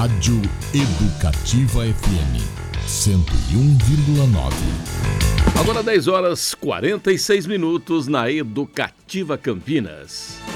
Rádio Educativa FM 101,9. Agora 10 horas 46 minutos na Educativa Campinas.